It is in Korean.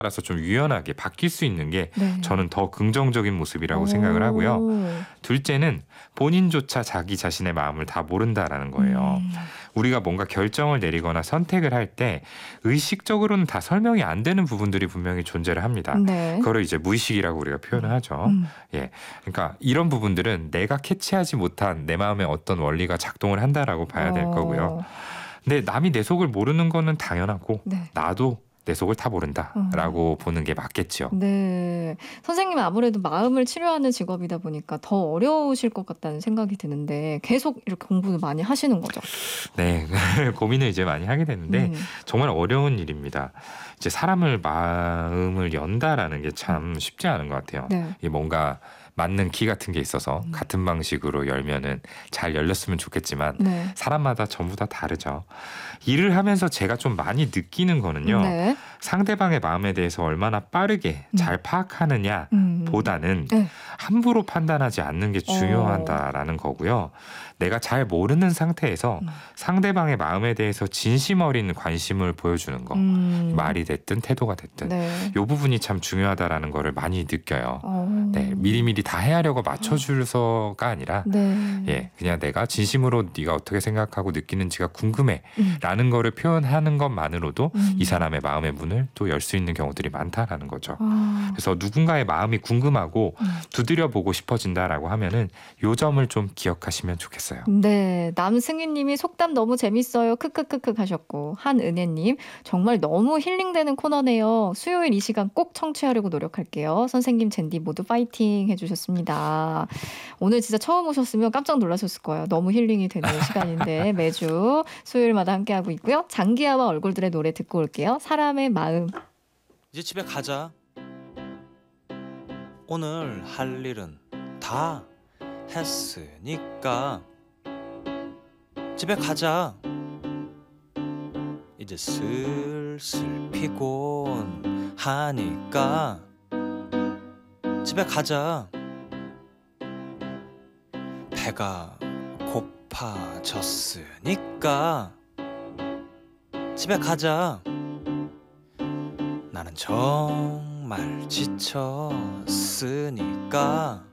따라서 좀 유연하게 바뀔 수 있는 게 네. 저는 더 긍정적인 모습이라고 생각을 하고요. 둘째는 본인조차 자기 자신의 마음을 다 모른다라는 거예요. 우리가 뭔가 결정을 내리거나 선택을 할 때 의식적으로는 다 설명이 안 되는 부분들이 분명히 존재를 합니다. 네. 그거를 이제 무의식이라고 우리가 표현을 하죠. 예, 그러니까 이런 부분들은 내가 캐치하지 못한 내 마음의 어떤 원리가 작동을 한다라고 봐야 될 거고요. 근데 남이 내 속을 모르는 거는 당연하고 네. 나도 내 속을 다 모른다라고 보는 게 맞겠죠. 네. 선생님은 아무래도 마음을 치료하는 직업이다 보니까 더 어려우실 것 같다는 생각이 드는데 계속 이렇게 공부를 많이 하시는 거죠? 네, 고민을 이제 많이 하게 되는데 정말 어려운 일입니다. 이제 사람을 마음을 연다라는 게 참 쉽지 않은 것 같아요. 네. 이게 뭔가 맞는 키 같은 게 있어서 같은 방식으로 열면은 잘 열렸으면 좋겠지만 네. 사람마다 전부 다 다르죠. 일을 하면서 제가 좀 많이 느끼는 거는요. 네. 상대방의 마음에 대해서 얼마나 빠르게 잘 파악하느냐 보다는 네. 함부로 판단하지 않는 게 중요하다라는 거고요. 내가 잘 모르는 상태에서 상대방의 마음에 대해서 진심 어린 관심을 보여주는 거. 말이 됐든 태도가 됐든 네. 이 부분이 참 중요하다라는 거를 많이 느껴요. 네, 미리미리 다 헤아려고 맞춰줘서가 아니라 네. 예, 그냥 내가 진심으로 네가 어떻게 생각하고 느끼는지가 궁금해라는 거를 표현하는 것만으로도 이 사람의 마음의 문을 또 열 수 있는 경우들이 많다라는 거죠. 그래서 누군가의 마음이 궁금하고 두드려보고 싶어진다라고 하면은 요 점을 좀 기억하시면 좋겠어요. 네, 남승희님이 속담 너무 재밌어요. 크크크크 하셨고, 한은혜님 정말 너무 힐링되는 코너네요. 수요일 이 시간 꼭 청취하려고 노력할게요. 선생님, 젠디 모두 파이팅 해주셨습니다. 오늘 진짜 처음 오셨으면 깜짝 놀라셨을 거예요. 너무 힐링이 되는 시간인데 매주 수요일마다 함께하고 있고요. 장기하와 얼굴들의 노래 듣고 올게요. 사람의 마음. 이제 집에 가자. 오늘 할 일은 다 했으니까 집에 가자. 이제 슬슬 피곤하니까 집에 가자. 배가 고파졌으니까 집에 가자. 나는 정말 지쳤으니까